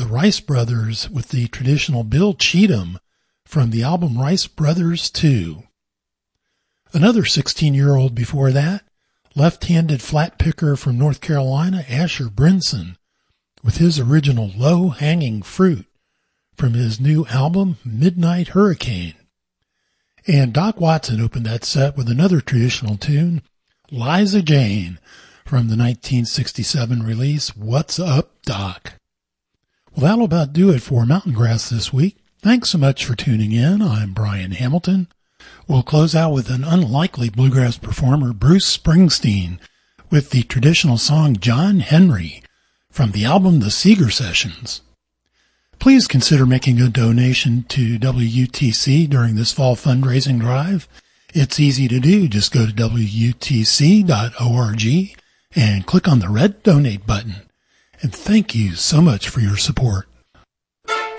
the Rice Brothers with the traditional Bill Cheatham from the album Rice Brothers 2. Another 16-year-old before that, left-handed flat picker from North Carolina, Asher Brinson, with his original Low-Hanging Fruit from his new album Midnight Hurricane. And Doc Watson opened that set with another traditional tune, Liza Jane, from the 1967 release What's Up, Doc? Well, that'll about do it for Mountain Grass this week. Thanks so much for tuning in. I'm Brian Hamilton. We'll close out with an unlikely bluegrass performer, Bruce Springsteen, with the traditional song John Henry from the album The Seeger Sessions. Please consider making a donation to WUTC during this fall fundraising drive. It's easy to do. Just go to WUTC.org and click on the red donate button. And thank you so much for your support.